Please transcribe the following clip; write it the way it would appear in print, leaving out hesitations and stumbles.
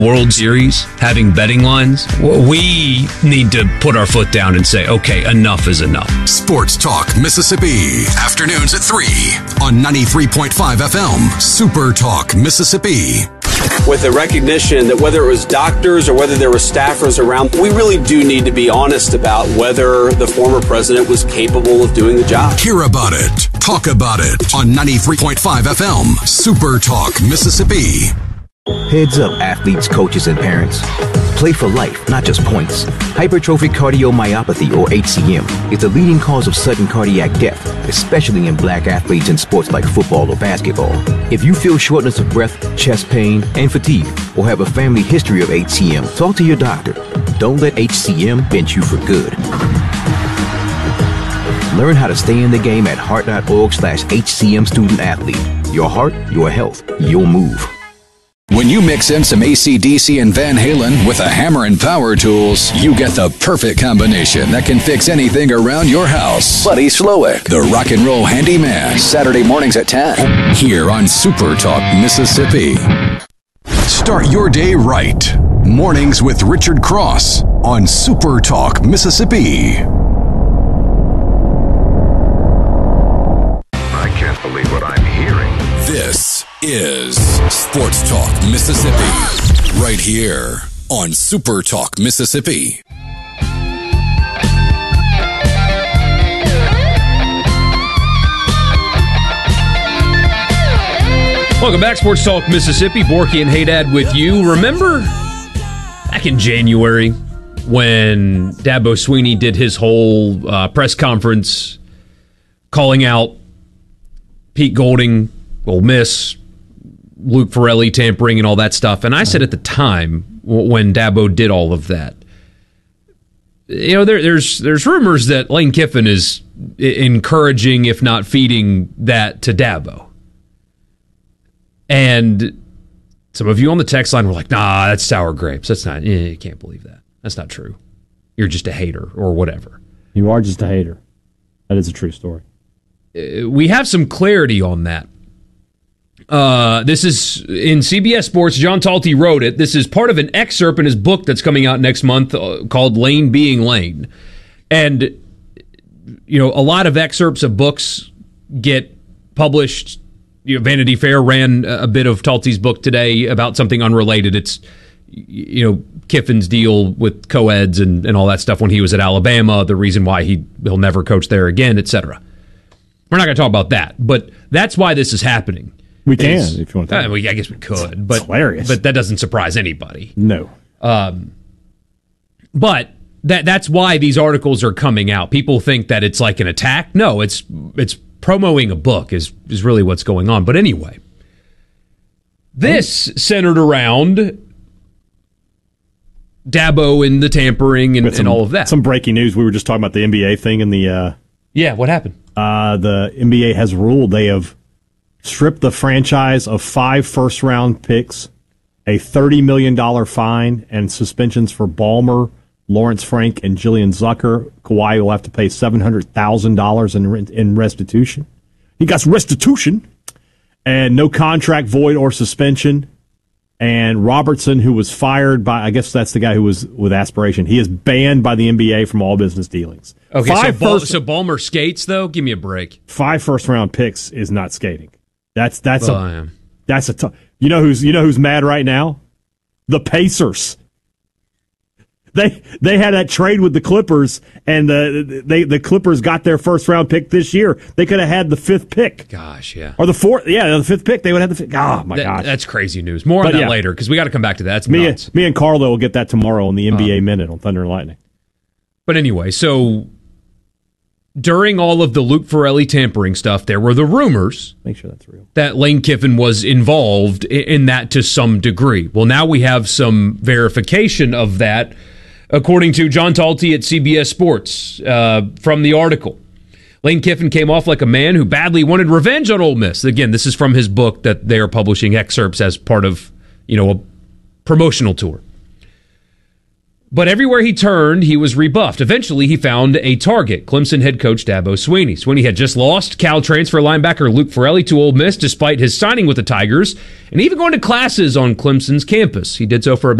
World Series, having betting lines, we need to put our foot down and say, okay, enough is enough. Sports Talk Mississippi. Afternoons at 3 on 93.5 FM. Super Talk Mississippi. With the recognition that whether it was doctors or whether there were staffers around, we really do need to be honest about whether the former president was capable of doing the job. Hear about it. Talk about it on 93.5 FM. Super Talk Mississippi. Heads up, athletes, coaches, and parents. Play for life, not just points. Hypertrophic cardiomyopathy, or HCM, is the leading cause of sudden cardiac death, especially in black athletes in sports like football or basketball. If you feel shortness of breath, chest pain, and fatigue, or have a family history of HCM, talk to your doctor. Don't let HCM bend you for good. Learn how to stay in the game at heart.org/HCM student athlete. Your heart, your health, your move. When you mix in some AC/DC and Van Halen with a hammer and power tools, you get the perfect combination that can fix anything around your house. Buddy Slowick, the rock and roll handyman, Saturday mornings at 10, here on Super Talk Mississippi. Start your day right. Mornings with Richard Cross on Super Talk Mississippi. I can't believe what I'm hearing. This is Sports Talk Mississippi, right here on Super Talk Mississippi. Welcome back, Sports Talk Mississippi. Borky and Haydad with you. Remember back in January when Dabo Swinney did his whole press conference calling out Pete Golding, Ole Miss, Luke Ferrelli tampering and all that stuff. And I said at the time when Dabo did all of that, you know, there's rumors that Lane Kiffin is encouraging, if not feeding, that to Dabo. And some of you on the text line were like, nah, that's sour grapes. That's not, you can't believe that. That's not true. You're just a hater or whatever. You are just a hater. That is a true story. We have some clarity on that. This is in CBS Sports. John Talty wrote it. This is part of an excerpt in his book that's coming out next month called Lane Being Lane. And, you know, a lot of excerpts of books get published. You know, Vanity Fair ran a bit of Talty's book today about something unrelated. It's, you know, Kiffin's deal with co-eds and all that stuff when he was at Alabama, the reason why he'll never coach there again, etc. We're not going to talk about that, but that's why this is happening. We can, if you want to. I guess we could, but it's hilarious. But that doesn't surprise anybody. No. But that's why these articles are coming out. People think that it's like an attack. No, it's promoting a book is really what's going on. But anyway, this centered around Dabo and the tampering and all of that. Some breaking news. We were just talking about the NBA thing and the. Yeah, what happened? The NBA has ruled they have stripped the franchise of 5 first-round picks, a $30 million fine, and suspensions for Ballmer, Lawrence Frank, and Jillian Zucker. Kawhi will have to pay $700,000 in restitution. He got restitution, and no contract void or suspension. And Robertson, who was fired by, I guess that's the guy who was with Aspiration, he is banned by the NBA from all business dealings. Okay, so Ballmer skates, though? Give me a break. 5 first-round picks is not skating. That's a tough. You know who's mad right now? The Pacers. They had that trade with the Clippers, and the Clippers got their first round pick this year. They could have had the 5th pick. Gosh, yeah. Or the 4th, yeah, the 5th pick. They would have the 5th. Oh my gosh, that's crazy news. More on that later because we got to come back to that. That's nuts. Me and Carlo will get that tomorrow on the NBA Minute on Thunder and Lightning. But anyway, so during all of the Luke Ferrelli tampering stuff, there were the rumors. Make sure that's real. That Lane Kiffin was involved in that to some degree. Well, now we have some verification of that, according to John Talty at CBS Sports from the article. Lane Kiffin came off like a man who badly wanted revenge on Ole Miss. Again, this is from his book that they are publishing excerpts as part of, a promotional tour. But everywhere he turned, he was rebuffed. Eventually, he found a target, Clemson head coach Dabo Swinney. Swinney had just lost Cal transfer linebacker Luke Farrelly to Ole Miss despite his signing with the Tigers, and even going to classes on Clemson's campus. He did so for about